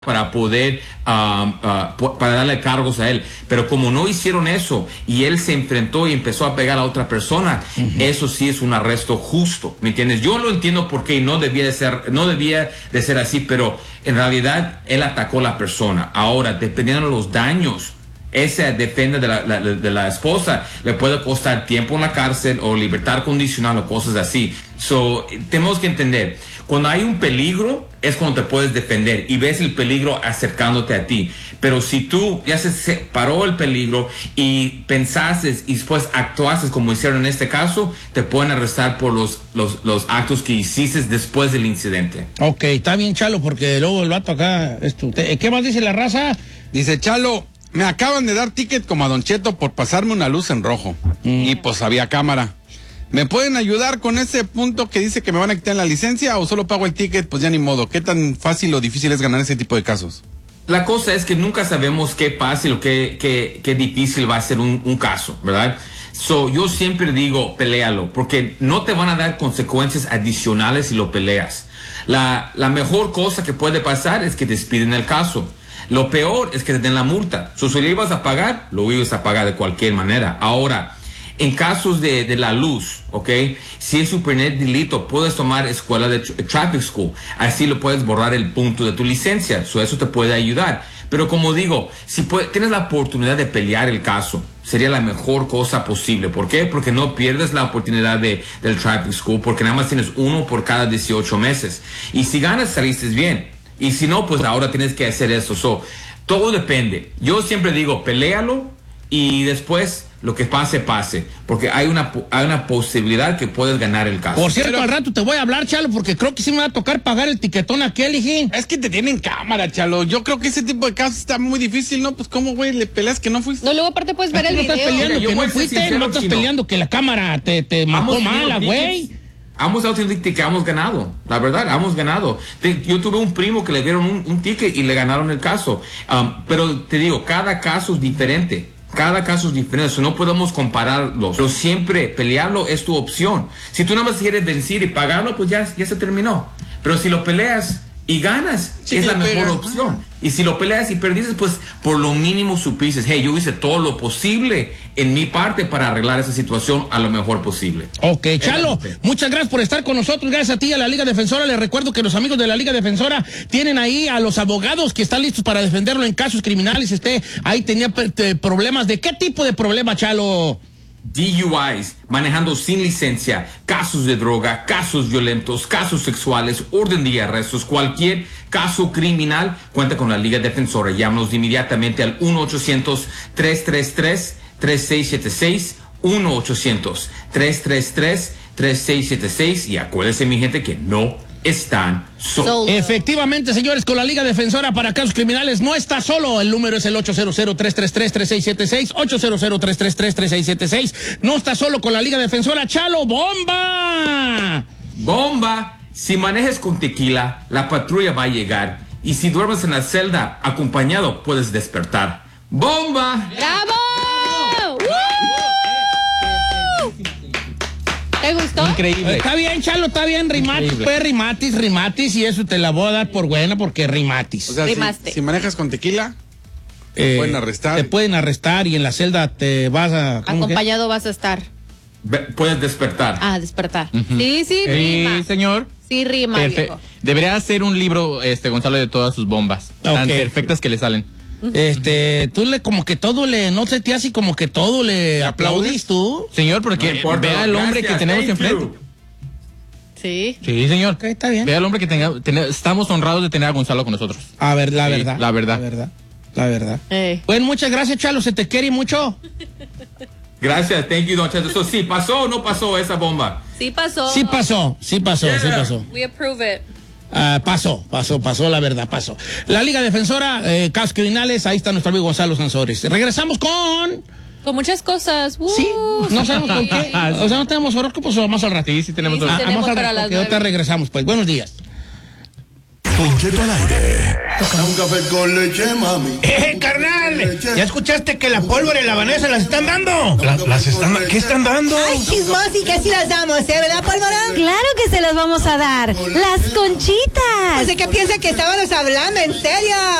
para poder, para darle cargos a él. Pero como no hicieron eso y él se enfrentó y empezó a pegar a otra persona, eso sí es un arresto justo, ¿me entiendes? Yo lo entiendo porque no debía de ser así, pero en realidad él atacó a la persona. Ahora, dependiendo de los daños, ese depende de la esposa, le puede costar tiempo en la cárcel o libertad condicional o cosas así. Tenemos que entender, cuando hay un peligro es cuando te puedes defender y ves el peligro acercándote a ti. Pero si tú ya se separó el peligro y pensaste y después actuaste como hicieron en este caso, te pueden arrestar por los actos que hiciste después del incidente. Ok, está bien, Chalo, porque luego el vato acá... ¿Qué más dice la raza? Dice, Chalo, me acaban de dar ticket como a Don Cheto por pasarme una luz en rojo. Y pues había cámara. ¿Me pueden ayudar con ese punto que dice que me van a quitar la licencia o solo pago el ticket? Pues ya ni modo. ¿Qué tan fácil o difícil es ganar ese tipo de casos? La cosa es que nunca sabemos qué fácil o qué difícil va a ser un caso, ¿verdad? Yo siempre digo, peléalo, porque no te van a dar consecuencias adicionales si lo peleas. La mejor cosa que puede pasar es que te despiden el caso. Lo peor es que te den la multa. Si lo ibas a pagar, lo ibas a pagar de cualquier manera. Ahora, en casos de la luz, ¿ok? Si es un primer delito, puedes tomar escuela de traffic school. Así lo puedes borrar el punto de tu licencia. Eso te puede ayudar. Pero como digo, si tienes la oportunidad de pelear el caso, sería la mejor cosa posible. ¿Por qué? Porque no pierdes la oportunidad del traffic school, porque nada más tienes uno por cada 18 meses. Y si ganas, saliste bien. Y si no, pues ahora tienes que hacer eso. Todo depende. Yo siempre digo, peléalo y después lo que pase, porque hay una posibilidad que puedes ganar el caso. Por cierto, al rato te voy a hablar, Chalo, porque creo que sí me va a tocar pagar el tiquetón a aquel, hijín. Es que te tienen cámara, Chalo. Yo creo que ese tipo de casos está muy difícil, ¿no? Pues cómo, güey, le peleas que no fuiste. No, luego aparte puedes ver el video. No estás peleando Mira, que no fuiste, no estás peleando que la cámara te mató mala, güey. Hemos dado un ticket que hemos ganado, la verdad, hemos ganado. Yo tuve un primo que le dieron un ticket y le ganaron el caso. Pero te digo, cada caso es diferente. No podemos compararlos. Pero siempre pelearlo es tu opción. Si tú nada más quieres vencer y pagarlo, pues ya se terminó. Pero si lo peleas y ganas, es la mejor opción. Y si lo peleas y perdiste, pues por lo mínimo supiste, hey, yo hice todo lo posible en mi parte para arreglar esa situación a lo mejor posible. Ok, Chalo, muchas gracias por estar con nosotros, gracias a ti, a la Liga Defensora. Les recuerdo que los amigos de la Liga Defensora tienen ahí a los abogados que están listos para defenderlo en casos criminales. Ahí tenía problemas. ¿De qué tipo de problema, Chalo? DUIs, manejando sin licencia, casos de droga, casos violentos, casos sexuales, orden de arrestos, cualquier caso criminal, cuenta con la Liga Defensora. Llámanos inmediatamente al 1-800-333-3676, 1-800-333-3676 y acuérdense, mi gente, que no están solos. Efectivamente, señores, con la Liga Defensora para casos criminales no está solo. El número es el 800-333-3676, 800-333-3676. No está solo con la Liga Defensora. ¡Chalo, bomba! ¡Bomba! Si manejas con tequila, la patrulla va a llegar. Y si duermes en la celda acompañado, puedes despertar. ¡Bomba! ¡Bravo! ¿Te gustó? Increíble. Está bien, Chalo, está bien. Rimatis, pues rimatis, y eso te la voy a dar por buena porque rimatis. O sea, si manejas con tequila, te pueden arrestar. Te pueden arrestar y en la celda te vas a... Acompañado vas a estar. Puedes despertar. Despertar. Sí, rima. Sí, señor. Sí, rima, viejo. Debería hacer un libro, Gonzalo, de todas sus bombas. Tan perfectas que le salen. Tú como que todo no se te hace como que todo le aplaudís tú. Señor, porque vea al hombre que tenemos enfrente. Sí. Sí, señor. Ok, está bien. Vea al hombre que estamos honrados de tener a Gonzalo con nosotros. A ver, la verdad. La verdad. Bueno, muchas gracias, Chalo, se te quiere mucho. Gracias, thank you, don Cheto. Eso sí, ¿pasó o no pasó esa bomba? Sí pasó. Sí pasó. We approve it. Pasó, la verdad, pasó. La Liga Defensora, casos criminales, ahí está nuestro amigo Gonzalo Sansores. Regresamos con muchas cosas. Sí, no sabemos con qué. O sea, no tenemos horóscopos o más al rato. Sí, tenemos horóscopos. Vamos al rato, ahorita regresamos, pues. Buenos días. Don Cheto al aire. Un café con leche, mami. Carnal, ¿ya escuchaste que la pólvora y la Vanessa las están dando? ¿Qué están dando? Ay, chismosi, que sí las damos, ¿verdad, pólvora? Claro que se las vamos a dar. Las conchitas. Así que piensa que estábamos hablando, en serio.